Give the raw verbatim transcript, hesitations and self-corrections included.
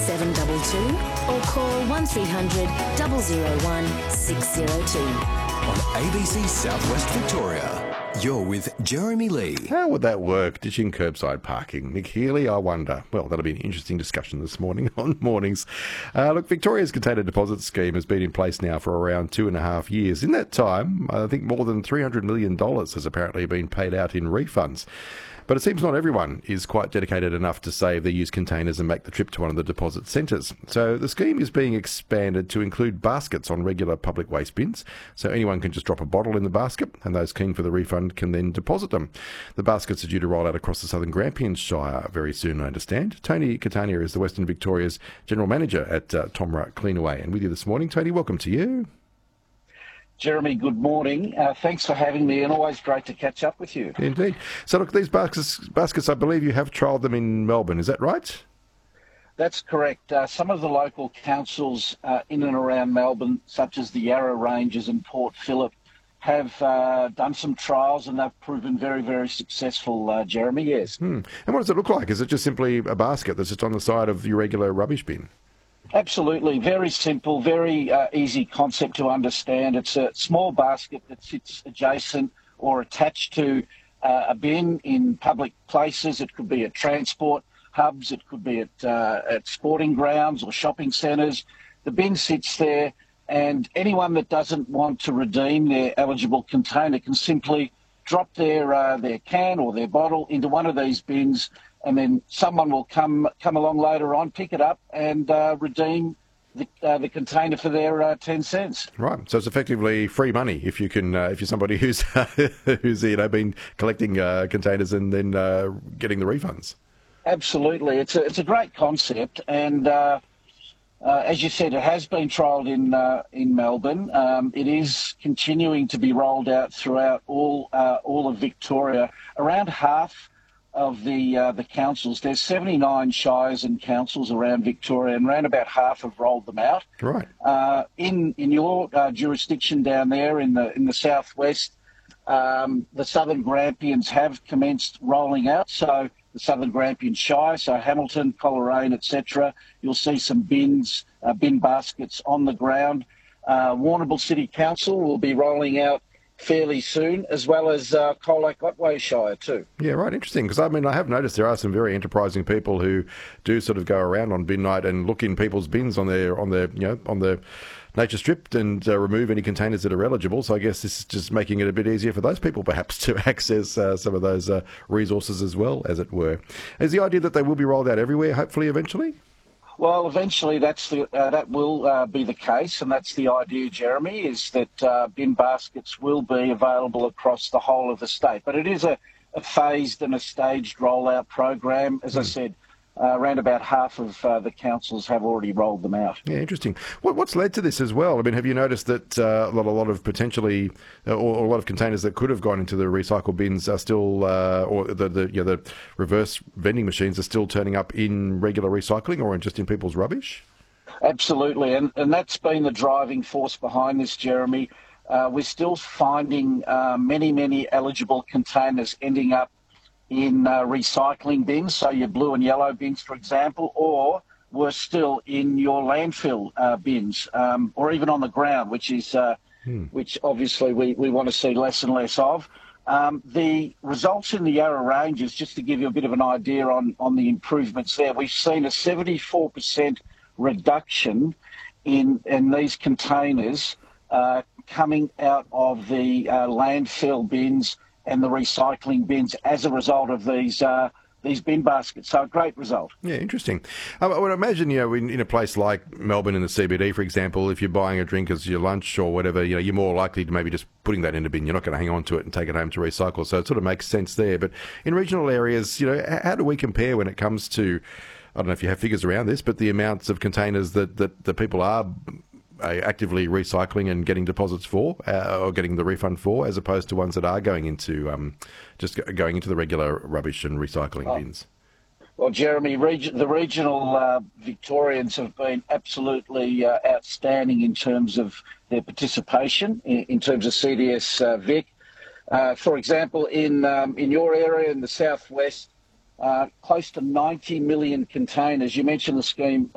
seven two two or call one three hundred, zero zero one, six zero two. On A B C Southwest Victoria, you're with Jeremy Lee. How would that work, ditching curbside parking? Nick Healy, I wonder. Well, that'll be an interesting discussion this morning on Mornings. Uh, look, Victoria's container deposit scheme has been in place now for around two and a half years. In that time, I think more than three hundred million dollars has apparently been paid out in refunds. But it seems not everyone is quite dedicated enough to save their used containers and make the trip to one of the deposit centres. So the scheme is being expanded to include baskets on regular public waste bins, so anyone can just drop a bottle in the basket and those keen for the refund can then deposit them. The baskets are due to roll out across the Southern Grampians Shire very soon, I understand. Tony Catania is the Western Victoria's General Manager at uh, Tomra Cleanaway. And with you this morning, Tony, welcome to you. Jeremy, good morning. Uh, thanks for having me, and always great to catch up with you. Indeed. So, look, these baskets, baskets I believe you have trialled them in Melbourne. Is that right? That's correct. Uh, some of the local councils uh, in and around Melbourne, such as the Yarra Ranges and Port Phillip, have uh, done some trials, and they've proven very, very successful, uh, Jeremy, yes. Hmm. And what does it look like? Is it just simply a basket that's just on the side of your regular rubbish bin? Absolutely. Very simple, very uh, easy concept to understand. It's a small basket that sits adjacent or attached to uh, a bin in public places. It could be at transport hubs. It could be at, uh, at sporting grounds or shopping centres. The bin sits there, and anyone that doesn't want to redeem their eligible container can simply drop their, uh, their can or their bottle into one of these bins, and then someone will come come along later on, pick it up, and uh, redeem the, uh, the container for their uh, ten cents. Right, so it's effectively free money if you can, uh, if you're somebody who's who's you know been collecting uh, containers and then uh, getting the refunds. Absolutely, it's a it's a great concept, and uh, uh, as you said, it has been trialled in uh, in Melbourne. Um, it is continuing to be rolled out throughout all uh, all of Victoria. Around half of the uh, the councils. There's seventy-nine shires and councils around Victoria, and around about half have rolled them out. Right. Uh, in in your uh, jurisdiction down there in the in the southwest, um, the Southern Grampians have commenced rolling out. So the Southern Grampian Shire, so Hamilton, Coleraine, et cetera. You'll see some bins, uh, bin baskets on the ground. Uh, Warrnambool City Council will be rolling out fairly soon, as well as uh, Colac Otway Shire too. Yeah, right. Interesting, because I mean, I have noticed there are some very enterprising people who do sort of go around on bin night and look in people's bins on their on their you know on the nature strip and uh, remove any containers that are eligible. So I guess this is just making it a bit easier for those people perhaps to access uh, some of those uh, resources as well, as it were. Is the idea that they will be rolled out everywhere, hopefully, eventually? Well, eventually that's the, uh, that will uh, be the case, and that's the idea, Jeremy, is that uh, bin baskets will be available across the whole of the state. But it is a, a phased and a staged rollout program. As mm. I said, uh, around about half of uh, the councils have already rolled them out. Yeah, interesting. What, what's led to this as well? I mean, have you noticed that uh, a, lot, a lot of potentially, uh, or, or a lot of containers that could have gone into the recycle bins are still, uh, or the the, you know, the reverse vending machines are still turning up in regular recycling or just in people's rubbish? Absolutely, and, and that's been the driving force behind this, Jeremy. Uh, we're still finding uh, many, many eligible containers ending up in uh, recycling bins, so your blue and yellow bins, for example, or worse still, in your landfill uh, bins, um, or even on the ground, which is uh, hmm. which obviously we, we want to see less and less of. Um, the results in the Yarra Ranges, just to give you a bit of an idea on, on the improvements there, we've seen a seventy-four percent reduction in, in these containers uh, coming out of the uh, landfill bins and the recycling bins as a result of these uh, these bin baskets. So a great result. Yeah, interesting. I would imagine, you know, in, in a place like Melbourne in the C B D, for example, if you're buying a drink as your lunch or whatever, you know, you're more likely to maybe just putting that in a bin. You're not going to hang on to it and take it home to recycle. So it sort of makes sense there. But in regional areas, you know, how do we compare when it comes to, I don't know if you have figures around this, but the amounts of containers that, that, that people are actively recycling and getting deposits for, uh, or getting the refund for, as opposed to ones that are going into um, just going into the regular rubbish and recycling oh. bins? Well, Jeremy, reg- the regional uh, Victorians have been absolutely uh, outstanding in terms of their participation in, in terms of C D S uh, Vic. Uh, for example, in um, in your area in the southwest, uh, close to ninety million containers. You mentioned the scheme